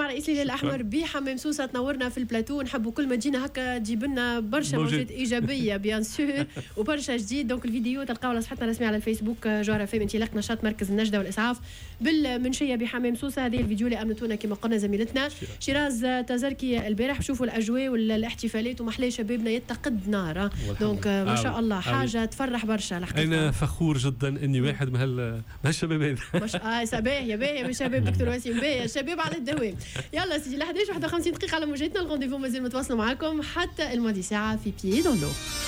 رئيس الهلال الاحمر بحمام سوسه تنورنا في البلاتو. نحبوا كل ما تجينا هكا تجيب لنا برشا موجات ايجابيه بيان سور وبرشا جديد. دونك الفيديو تلقاو على صفحتنا الرسميه على الفيسبوك جوهره فيم انطلاق نشاط مركز النجده والاسعاف بالمنشيه بحمام سوسه. هذه الفيديو اللي امنتونا كما قلنا زميلتنا شيراز تزركي البارح. شوفوا الاجواء والاحتفالات ومحلى شبابنا يتقد نار. دونك ما شاء الله حاجه تفرح برشا الحقيقه. انا فخور جدا اني واحد من هالشباب هذا. مش باهيه باهيه من شباب دكتور وسيم باهيه الشباب على الدوام. يلا سيدي ل 11:51 دقيقه على موجتنا. الغونديفو مازال متواصل معاكم حتى الماضي ساعه في بيي دون لو.